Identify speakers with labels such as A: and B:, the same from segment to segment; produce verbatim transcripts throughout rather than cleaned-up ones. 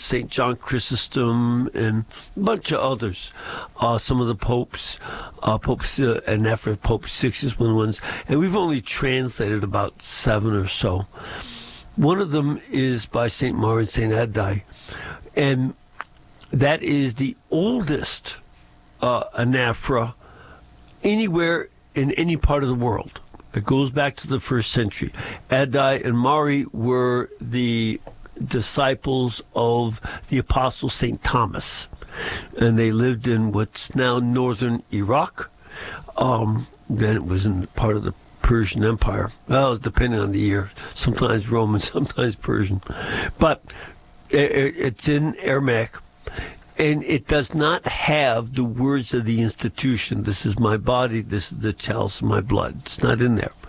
A: Saint John Chrysostom and a bunch of others. Uh, some of the popes, uh, popes, uh, and after Pope Sixtus one ones, and we've only translated about seven or so. One of them is by Saint Maur and Saint Addai, and that is the oldest uh, anaphora anywhere in any part of the world. It goes back to the first century. Addai and Mari were the disciples of the apostle Saint Thomas, and they lived in what's now northern Iraq. Um, then it was in part of the Persian Empire. Well, it was depending on the year. Sometimes Roman, sometimes Persian. But it, it's in Aramaic, and it does not have the words of the institution. This is my body, this is the chalice of my blood. It's not in there.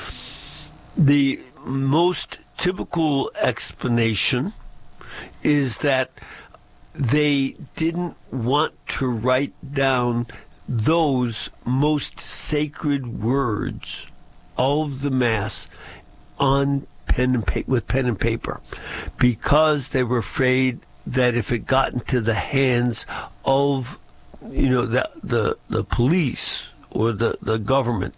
A: The most typical explanation is that they didn't want to write down those most sacred words of the Mass on pen and pa- with pen and paper, because they were afraid that if it got into the hands of, you know, the the, the police or the, the government,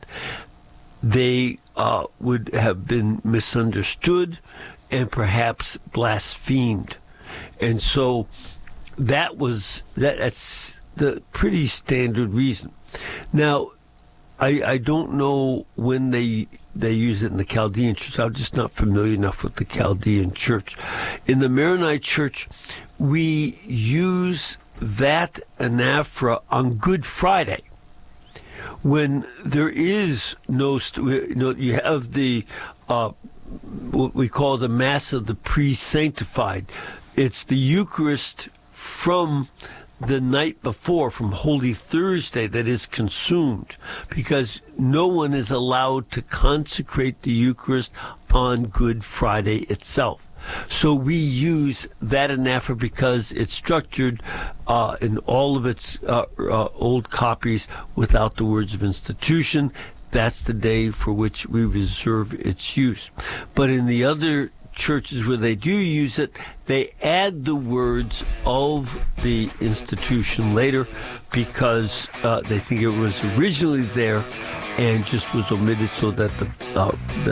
A: they uh, would have been misunderstood and perhaps blasphemed. And so that was that, that's the pretty standard reason. Now, I, I don't know when they they use it in the Chaldean church. I'm just not familiar enough with the Chaldean church. In the Maronite church, we use that anaphora on Good Friday, when there is no, you know, you have the uh, what we call the Mass of the Pre-Sanctified. It's the Eucharist from the night before, from Holy Thursday, that is consumed, because no one is allowed to consecrate the Eucharist on Good Friday itself. So we use that anaphora because it's structured uh, in all of its uh, uh, old copies without the words of institution. That's the day for which we reserve its use. But in the other churches where they do use it, they add the words of the institution later, because uh, they think it was originally there and just was omitted so that the, uh,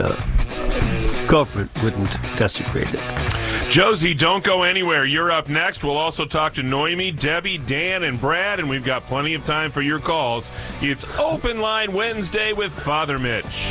A: the government wouldn't desecrate it.
B: Josie, don't go anywhere. You're up next. We'll also talk to Noemi, Debbie, Dan, and Brad, and we've got plenty of time for your calls. It's Open Line Wednesday with Father Mitch.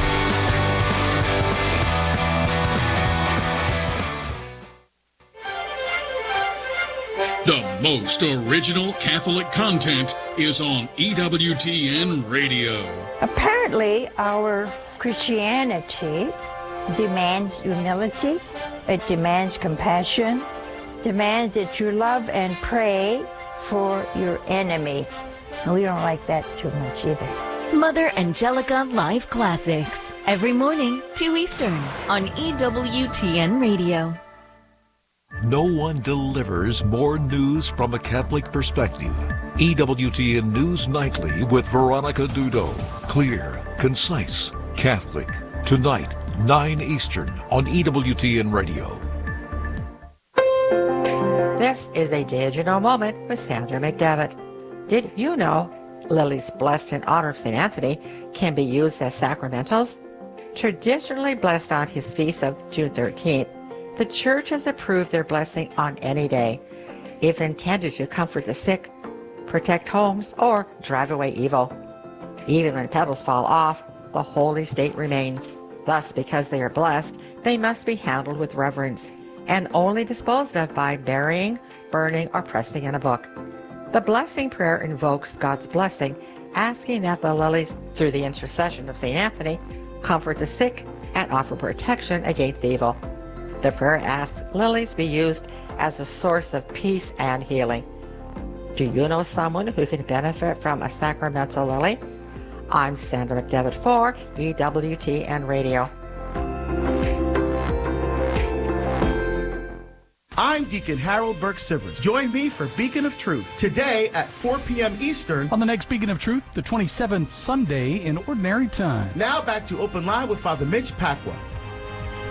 C: The most original Catholic content is on E W T N Radio.
D: Apparently, our Christianity demands humility, it demands compassion, demands that you love and pray for your enemy. And we don't like that too much either.
E: Mother Angelica Live Classics, every morning, two Eastern, on E W T N Radio.
F: No one delivers more news from a Catholic perspective. E W T N News Nightly with Veronica Dudo. Clear, concise, Catholic. Tonight, nine Eastern on E W T N Radio.
G: This is a Did You Know moment with Sandra McDevitt. Did you know lilies blessed in honor of Saint Anthony can be used as sacramentals? Traditionally blessed on his feast of June thirteenth, the Church has approved their blessing on any day, if intended to comfort the sick, protect homes, or drive away evil. Even when petals fall off, the holy state remains. Thus, because they are blessed, they must be handled with reverence, and only disposed of by burying, burning, or pressing in a book. The blessing prayer invokes God's blessing, asking that the lilies, through the intercession of Saint Anthony, comfort the sick and offer protection against evil. The prayer asks lilies be used as a source of peace and healing. Do you know someone who can benefit from a sacramental lily? I'm Sandra McDevitt for E W T N Radio.
H: I'm Deacon Harold Burke-Sivers. Join me for Beacon of Truth today at four p.m. Eastern
I: on the next Beacon of Truth, the twenty-seventh Sunday in Ordinary Time.
H: Now back to Open Line with Father Mitch Pacwa.